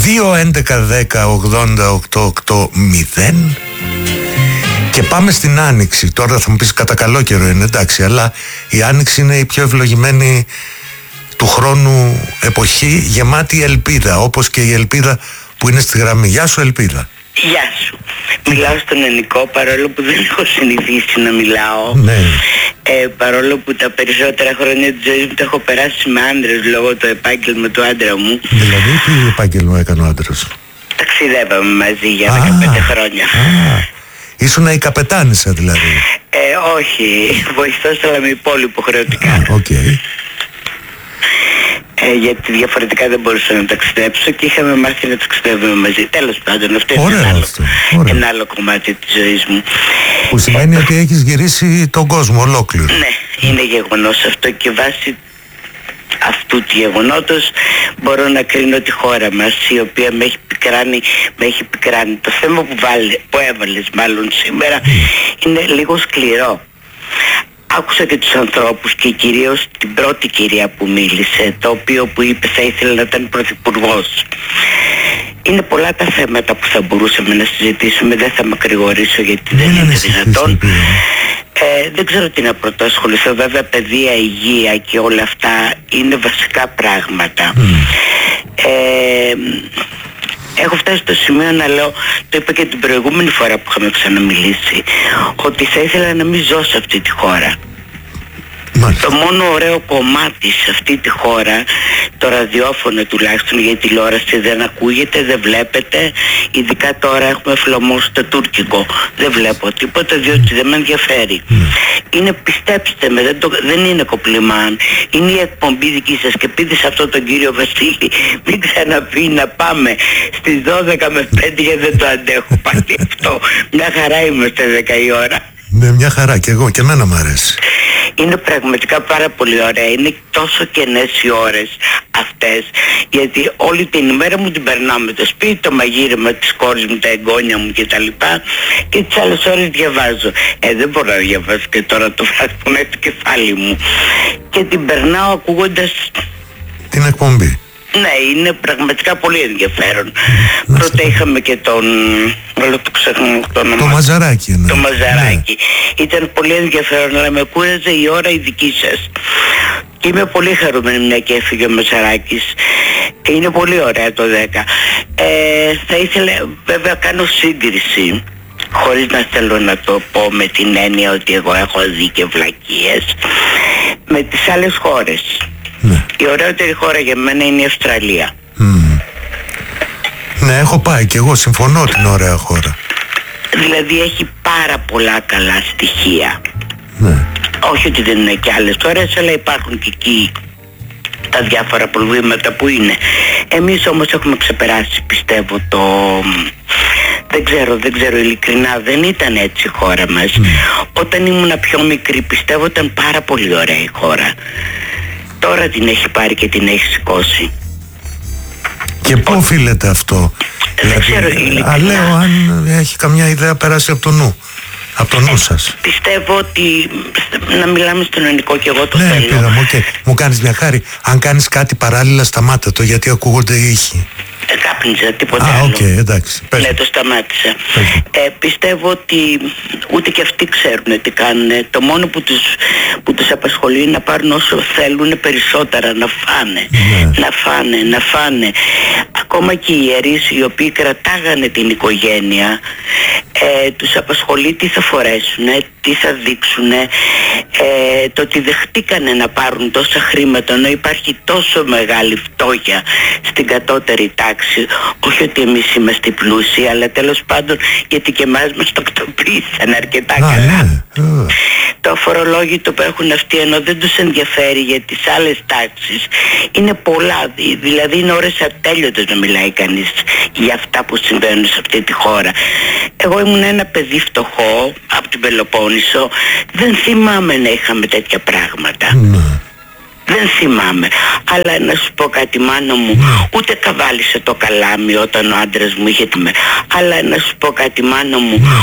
2-11-10-80-8-8-0. Και πάμε στην Άνοιξη. Τώρα θα μου πεις κατά καλό καιρό είναι, εντάξει, αλλά η Άνοιξη είναι η πιο ευλογημένη του χρόνου εποχή, γεμάτη ελπίδα, όπως και η ελπίδα που είναι στη γραμμή. Γεια σου, Ελπίδα. Γεια σου. Μιλάω στον ελληνικό, παρόλο που δεν έχω συνηθίσει να μιλάω. Ναι. Παρόλο που τα περισσότερα χρόνια της ζωής μου τα έχω περάσει με άντρες λόγω το επάγγελμα του άντρα μου. Δηλαδή τι επάγγελμα έκανε ο άντρας σου? Ταξιδεύαμε μαζί για 15 χρόνια. Ήσουνα η καπετάνισσα δηλαδή? Όχι, βοηθός, αλλά με υπόλοιπο χρεωτικά. Okay. Γιατί διαφορετικά δεν μπορούσα να ταξιδέψω και είχαμε μάθει να ταξιδεύουμε μαζί. Τέλος πάντων, αυτό είναι ένα άλλο κομμάτι της ζωής μου. Που σημαίνει ότι έχεις γυρίσει τον κόσμο ολόκληρο. Ναι, είναι γεγονός αυτό, και βάσει αυτού του γεγονότος μπορώ να κρίνω τη χώρα μας, η οποία με έχει πικράνει. Το θέμα που έβαλες μάλλον σήμερα είναι λίγο σκληρό. Άκουσα και τους ανθρώπους και κυρίως την πρώτη κυρία που μίλησε, το οποίο που είπε θα ήθελε να ήταν πρωθυπουργός. Είναι πολλά τα θέματα που θα μπορούσαμε να συζητήσουμε, δεν θα μακρηγορήσω γιατί δεν είναι δυνατόν. Δεν ξέρω τι να πρωτοασχοληθώ, βέβαια παιδεία, υγεία και όλα αυτά είναι βασικά πράγματα. Έχω φτάσει στο σημείο να λέω, το είπα και την προηγούμενη φορά που είχαμε ξαναμιλήσει, ότι θα ήθελα να μην ζω σε αυτή τη χώρα. Το μόνο ωραίο κομμάτι σε αυτή τη χώρα, το ραδιόφωνο τουλάχιστον, για τηλεόραση δεν ακούγεται, δεν βλέπετε, ειδικά τώρα έχουμε εφλωμώσει το τουρκικό, δεν βλέπω τίποτα διότι δεν με ενδιαφέρει. Είναι, πιστέψτε με, δεν είναι κοπλιμάν, είναι η εκπομπή δική σας, και πείτε σε αυτόν τον κύριο Βασίλη μην ξαναπεί να πάμε στις 12 με 5 γιατί δεν το αντέχω πάλι αυτό. Μια χαρά είμαστε 10 η ώρα. Ναι, μια χαρά, και εγώ, και εμένα μου αρέσει. Είναι πραγματικά πάρα πολύ ωραία. Είναι τόσο κενές οι ώρες αυτές, γιατί όλη την ημέρα μου την περνάω με το σπίτι, το μαγείρεμα της κόρης μου, τα εγγόνια μου κτλ. Και τις άλλες ώρες διαβάζω. Δεν μπορώ να διαβάσω και τώρα το βράδυ που είναι το κεφάλι μου. Και την περνάω ακούγοντας την εκπομπή. Ναι, είναι πραγματικά πολύ ενδιαφέρον. Πρώτα είχαμε και τον... όλο το ξεχνώ το όνομα. Το Μαζαράκι. Ναι. Το Μαζαράκι. Ναι. Ήταν πολύ ενδιαφέρον, αλλά με κούραζε η ώρα η δική σας. Και είμαι πολύ χαρούμενη μια και έφυγε ο Μαζαράκης. Είναι πολύ ωραία το 10. Θα ήθελα, βέβαια, κάνω σύγκριση, χωρίς να θέλω να το πω με την έννοια ότι εγώ έχω δει και βλακίες, με τις άλλες χώρες. Ναι. Η ωραιότερη χώρα για μένα είναι η Αυστραλία. Ναι, έχω πάει και εγώ, συμφωνώ, την ωραία χώρα. Δηλαδή έχει πάρα πολλά καλά στοιχεία. Ναι. Όχι ότι δεν είναι και άλλες χώρες, αλλά υπάρχουν και εκεί τα διάφορα προβλήματα που είναι. Εμείς όμως έχουμε ξεπεράσει, πιστεύω, το... Δεν ξέρω ειλικρινά, δεν ήταν έτσι η χώρα μας. Όταν ήμουν πιο μικρή, πιστεύω ήταν πάρα πολύ ωραία η χώρα. Τώρα την έχει πάρει και την έχει σηκώσει. Και πού οφείλεται αυτό? Δεν ξέρω ειλικρινά. Λέω αν έχει καμιά ιδέα περάσει από το νου. Από το νου σας. Πιστεύω ότι να μιλάμε στον ελληνικό και εγώ το θέλω. Ναι, πήρα μου, μου κάνεις μια χάρη. Αν κάνεις κάτι παράλληλα σταμάτα το, γιατί ακούγονται οι ήχοι. Κάπνιζα, τίποτα άλλο. Εντάξει. Ναι, το σταμάτησα. Πιστεύω ότι ούτε και αυτοί ξέρουν τι κάνουν. Το μόνο που τους απασχολεί είναι να πάρουν όσο θέλουν περισσότερα, να φάνε. Να φάνε. Ακόμα και οι ιερείς οι οποίοι κρατάγανε την οικογένεια, τους απασχολεί τι θα φορέσουν, τι θα δείξουν, το ότι δεχτήκανε να πάρουν τόσα χρήματα ενώ υπάρχει τόσο μεγάλη φτώχεια στην κατώτερη τάξη. Όχι ότι εμείς είμαστε πλούσιοι, αλλά τέλος πάντων γιατί και εμάς μας τοκτοποίησαν αρκετά καλά. Το αφορολόγητο που έχουν αυτοί, ενώ δεν τους ενδιαφέρει για τις άλλες τάξεις, είναι πολλά. Δηλαδή είναι ώρες ατέλειωτες να μιλάει κανείς για αυτά που συμβαίνουν σε αυτή τη χώρα. Εγώ ήμουν ένα παιδί φτωχό από την Πελοπόννησο, δεν θυμάμαι να είχαμε τέτοια πράγματα. Δεν θυμάμαι. Αλλά να σου πω κάτι, μάνα μου, ούτε καβάλισε το καλάμι όταν ο άντρας μου είχε αλλά να σου πω κάτι, μάνα μου,